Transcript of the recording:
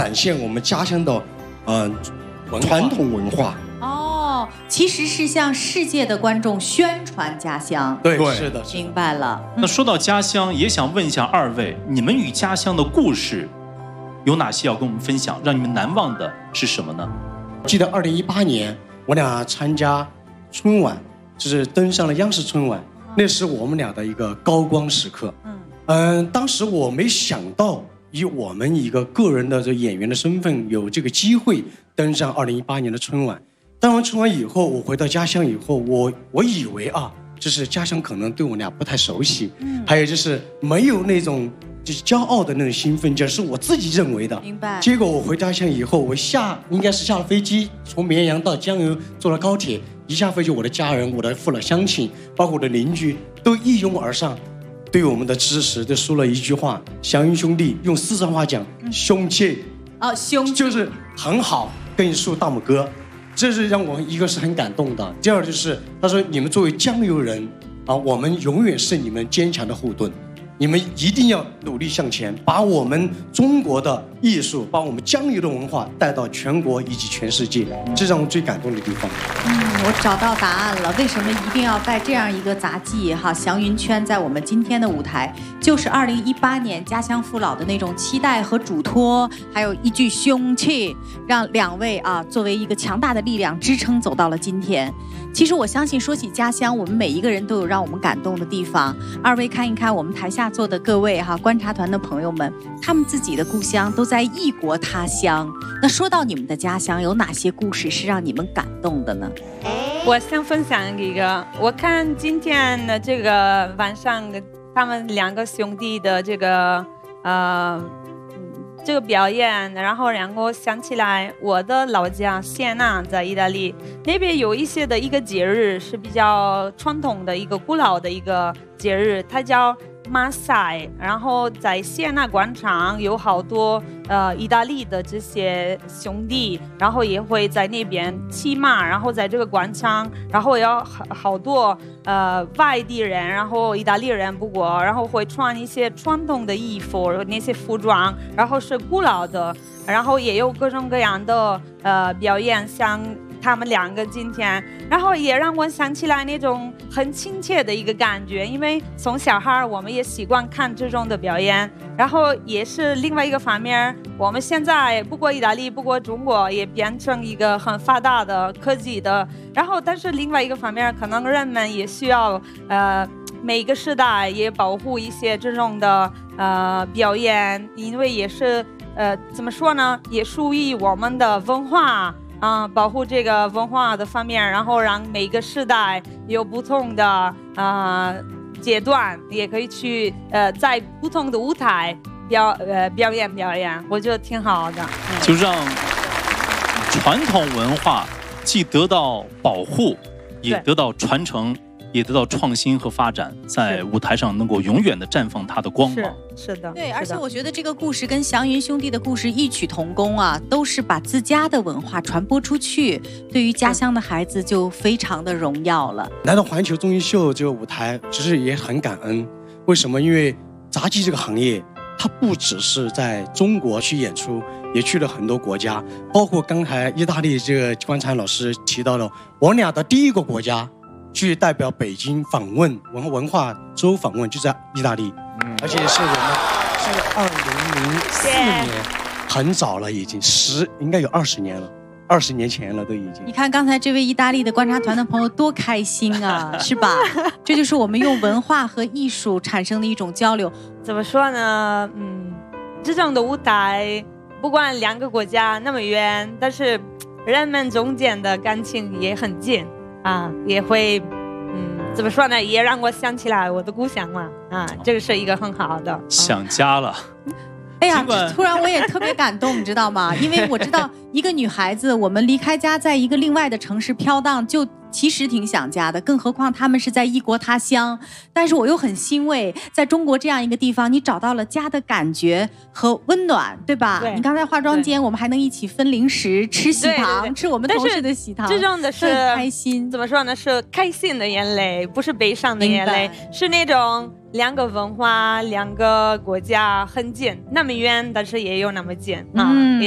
展现我们家乡的传统文化。 哦，其实是向世界的观众宣传家乡。 对，是的， 明白了。 那说到家乡，也想问一下二位，你们与家乡的故事有哪些要跟我们分享？让你们难忘的是什么呢？ 记得2018年我俩参加春晚，就是登上了央视春晚，那是我们俩的一个高光时刻。当时我没想到以我们一个个人的这演员的身份有这个机会登上2018年的春晚。当完春晚以后，我回到家乡以后，我以为就是家乡可能对我俩不太熟悉，还有就是没有那种就是骄傲的那种兴奋劲，是我自己认为的。 明白。 结果我回家乡以后，应该是下了飞机，从绵阳到江油坐了高铁，一下飞机，我的家人、我的父老乡亲，包括我的邻居，都一拥而上，对我们的支持，都说了一句话：祥云兄弟，用四川话讲，凶气。 凶气就是很好，跟你竖大拇哥。这是让我一个是很感动的，第二就是他说你们作为江油人我们永远是你们坚强的后盾，你们一定要努力向前，把我们中国的艺术，把我们江油的文化带到全国以及全世界，这让我最感动的地方。 我找到答案了，为什么一定要带这样一个杂技祥云圈在我们今天的舞台，就是2018年家乡父老的那种期待和嘱托，还有一句凶气，让两位作为一个强大的力量支撑走到了今天。其实我相信说起家乡，我们每一个人都有让我们感动的地方。二位看一看我们台下坐的各位观察团的朋友们，他们自己的故乡都在异国他乡。那说到你们的家乡，有哪些故事是让你们感动的呢？ 我想分享一个，我看今天的这个晚上他们两个兄弟的这个表演，然后让我想起来我的老家西安纳，在意大利那边有一些的一个节日是比较传统的一个古老的一个节日，它叫马赛。然后在西安纳广场有好多意大利的这些兄弟，然后也会在那边骑马，然后在这个广场，然后有好多外地人，然后意大利人，不过然后会穿一些传统的衣服，那些服装，然后是古老的，然后也有各种各样的表演，像他们两个今天，然后也让我想起来那种很亲切的一个感觉，因为从小孩我们也习惯看这种的表演，然后也是另外一个方面，我们现在不过意大利，不过中国也变成一个很发达的科技的，然后但是另外一个方面，可能人们也需要每个时代也保护一些这种的表演，因为也是怎么说呢，也属于我们的文化。保护这个文化的方面，然后让每个时代有不同的阶段，也可以去在不同的舞台表演，我觉得挺好的。 就让传统文化既得到保护，也得到传承，也得到创新和发展，在舞台上能够永远的绽放它的光芒。 是的， 对，而且我觉得这个故事跟祥云兄弟的故事异曲同工都是把自家的文化传播出去，对于家乡的孩子就非常的荣耀了。 来到环球综艺秀这个舞台，其实也很感恩。为什么？因为杂技这个行业，它不只是在中国去演出，也去了很多国家，包括刚才意大利这个观察老师提到的，我俩的第一个国家去代表北京访问文化周访问，就在意大利，而且是我们是2004年，很早了，已经应该有20年了，20年前了都已经。 你看刚才这位意大利的观察团的朋友多开心啊，是吧？这就是我们用文化和艺术产生的一种交流。 怎么说呢？这种的舞台，不管两个国家那么远，但是人们中间的感情也很近。也会，怎么说呢？也让我想起来我的故乡嘛，这个是一个很好的。 想家了。 哎呀，突然我也特别感动，你知道吗？因为我知道一个女孩子，我们离开家，在一个另外的城市飘荡，就其实挺想家的，更何况他们是在异国他乡。但是我又很欣慰，在中国这样一个地方，你找到了家的感觉和温暖，对吧？对，你刚才化妆间，我们还能一起分零食、吃喜糖，吃我们同事的喜糖， 这种的是开心。 怎么说呢？是开心的眼泪，不是悲伤的眼泪，是那种两个文化、两个国家很近，那么远，但是也有那么近